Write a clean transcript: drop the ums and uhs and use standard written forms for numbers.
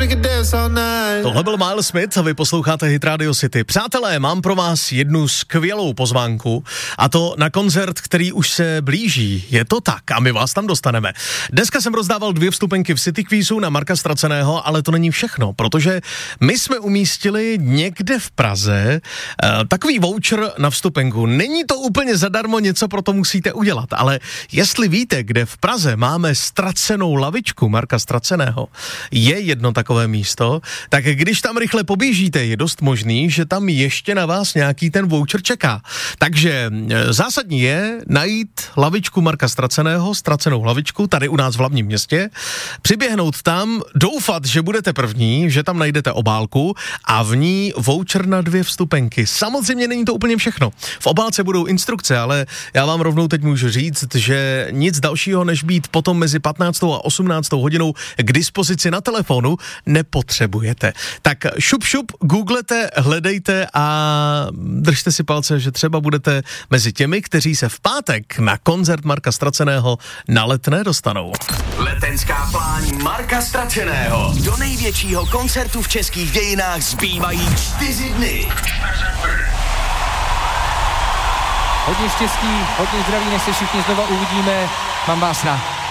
Tohle byl Miles Smith a vy posloucháte Hit Radio City. Přátelé, mám pro vás jednu skvělou pozvánku a to na koncert, který už se blíží. Je to tak a my vás tam dostaneme. Dneska jsem rozdával 2 vstupenky v City Quizu na Marka Ztraceného, ale to není všechno, protože my jsme umístili někde v Praze takový voucher na vstupenku. Není to úplně zadarmo, něco pro to musíte udělat, ale jestli víte, kde v Praze máme ztracenou lavičku Marka Ztraceného, je jedno takové místo, tak když tam rychle poběžíte, je dost možný, že tam ještě na vás nějaký ten voucher čeká. Takže zásadní je najít lavičku Marka Ztraceného, ztracenou lavičku tady u nás v hlavním městě, přiběhnout tam, doufat, že budete první, že tam najdete obálku a v ní voucher na 2 vstupenky. Samozřejmě není to úplně všechno. V obálce budou instrukce, ale já vám rovnou teď můžu říct, že nic dalšího, než být potom mezi 15. a 18. hodinou k dispozici na telefonu, nepotřebujete. Tak šup, googlete, hledejte a držte si palce, že třeba budete mezi těmi, kteří se v pátek na koncert Marka Ztraceného na Letné dostanou. Letenská pláň Marka Ztraceného. Do největšího koncertu v českých dějinách zbývají 4 dny. Hodně štěstí, hodně zdraví, než se všichni znova uvidíme. Mám vás rád.